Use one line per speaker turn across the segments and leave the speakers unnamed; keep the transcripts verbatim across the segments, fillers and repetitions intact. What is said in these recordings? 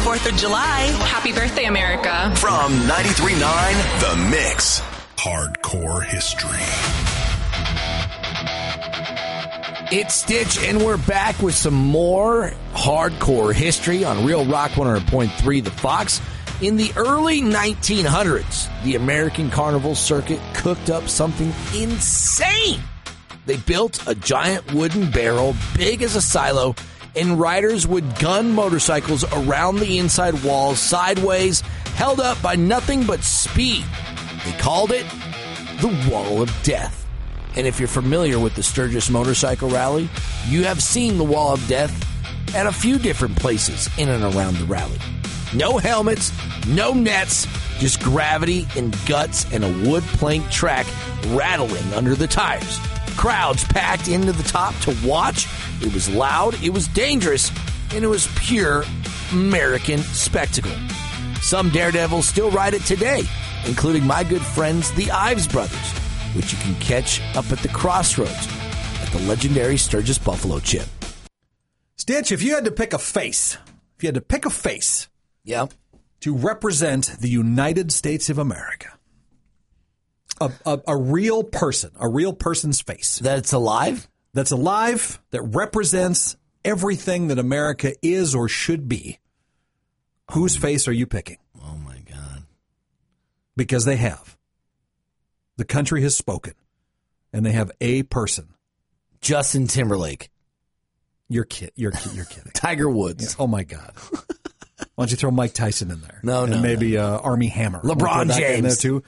fourth of July.
Happy birthday, America.
From ninety-three point nine The Mix.
Hardcore history.
It's Stitch, and we're back with some more hardcore history on Real Rock one hundred point three The Fox. In the early nineteen hundreds, the American Carnival Circuit cooked up something insane. They built a giant wooden barrel big as a silo, and riders would gun motorcycles around the inside walls sideways, held up by nothing but speed. They called it the Wall of Death. And if you're familiar with the Sturgis Motorcycle Rally, you have seen the Wall of Death at a few different places in and around the rally. No helmets, no nets, just gravity and guts and a wood plank track rattling under the tires. Crowds packed into the top to watch. It was loud, it was dangerous, and it was pure American spectacle. Some daredevils still ride it today, including my good friends, the Ives brothers, which you can catch up at the crossroads at the legendary Sturgis Buffalo Chip.
Stitch, if you had to pick a face, if you had to pick a face
yeah.
to represent the United States of America, a, a, a real person, a real person's face.
That's alive?
That's alive, that represents everything that America is or should be. Whose face are you picking?
Oh, my God.
Because they have. The country has spoken, and they have a person.
Justin Timberlake.
You're kid. You're you're kidding.
Tiger Woods.
Yeah. Oh my God. Why don't you throw Mike Tyson in there?
No,
and
no,
maybe
no.
Uh, Armie Hammer.
LeBron James
in there too.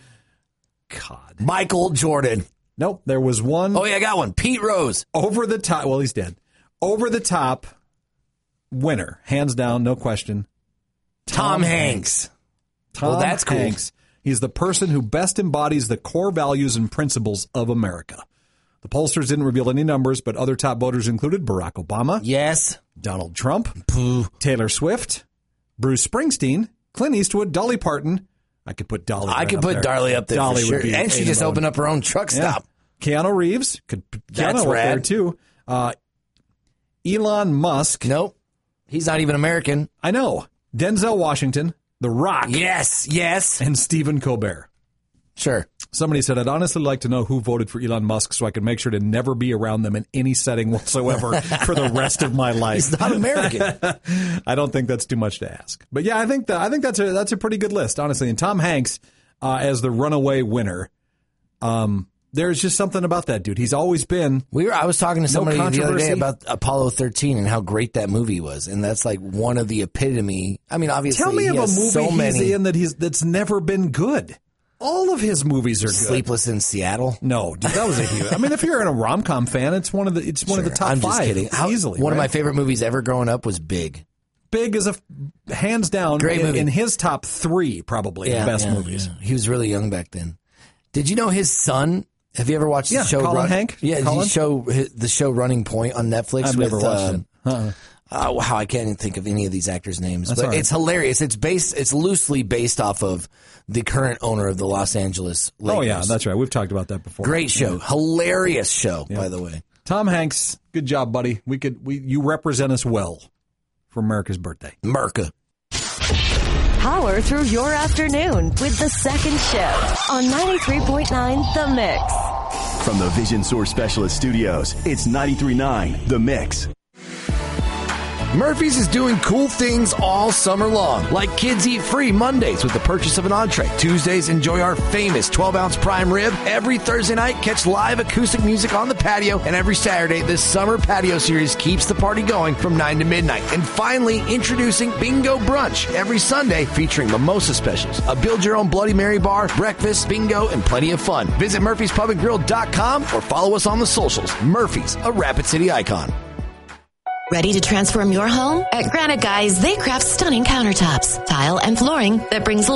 God.
Michael Jordan.
Nope. There was one.
Oh yeah, I got one. Pete Rose.
Over the top. Well, he's dead. Over the top. Winner, hands down, no question.
Tom, Tom Hanks.
Hanks. Tom
well, that's cool.
Hanks. He's the person who best embodies the core values and principles of America. The pollsters didn't reveal any numbers, but other top voters included Barack Obama.
Yes.
Donald Trump.
Pooh.
Taylor Swift. Bruce Springsteen. Clint Eastwood. Dolly Parton. I could put Dolly
I
right
could
up
put
there.
Dolly up there
Dolly
for sure.
would be
And she just opened up her own truck stop.
Yeah. Keanu Reeves. Could put
That's
Keanu up
rad.
there too. Uh, Elon Musk.
Nope. He's not even American.
I know. Denzel Washington. The Rock.
Yes, yes.
And Stephen Colbert.
Sure.
Somebody said, I'd honestly like to know who voted for Elon Musk so I can make sure to never be around them in any setting whatsoever for the rest of my life.
He's not American.
I don't think that's too much to ask. But yeah, I think that, I think that's a that's a pretty good list, honestly. And Tom Hanks uh, as the runaway winner, um, there's just something about that dude. He's always been.
We were. I was talking to somebody
no
the other day about Apollo thirteen and how great that movie was, and that's like one of the epitome. I mean, obviously,
tell me
he
of a
has
movie
so
he's
many.
in that he's that's never been good. All of his movies are good.
Sleepless in Seattle.
No, dude, that was a huge. I mean, if you're in a rom-com fan, it's one of the it's one
Sure,
of the top
I'm
five.
just kidding. How,
easily,
one
right?
of my favorite movies ever growing up was Big.
Big is a hands down
Great
in,
movie.
in his top three probably
Yeah,
of best
yeah,
movies.
yeah. He was really young back then. Did you know his son? Have you ever watched
Yeah,
the show?
Colin
Run-
Hank?
Yeah, did
Colin?
you show the show Running Point on Netflix?
I've
with,
never watched
uh,
it. Uh-uh.
Uh, wow, I can't even think of any of these actors' names,
That's
but
all right.
it's hilarious. It's based, it's loosely based off of the current owner of the Los Angeles Lakers.
Oh yeah, that's right. We've talked about that before.
Great show,
Yeah.
hilarious show,
Yeah.
by the way.
Tom Hanks, good job, buddy. We could we you represent us well for America's birthday.
Merca.
Power through your afternoon with the second shift on ninety-three point nine The Mix.
From the Vision Source Specialist Studios, it's ninety-three point nine The Mix.
Murphy's is doing cool things all summer long, like Kids Eat Free Mondays with the purchase of an entree. Tuesdays, enjoy our famous twelve-ounce prime rib. Every Thursday night, catch live acoustic music on the patio. And every Saturday, this summer patio series keeps the party going from nine to midnight. And finally, introducing Bingo Brunch every Sunday, featuring mimosa specials, a build-your-own Bloody Mary bar, breakfast, bingo, and plenty of fun. Visit Murphys Pub and Grill dot com or follow us on the socials. Murphy's, a Rapid City icon.
Ready to transform your home? At Granite Guys, they craft stunning countertops, tile, and flooring that brings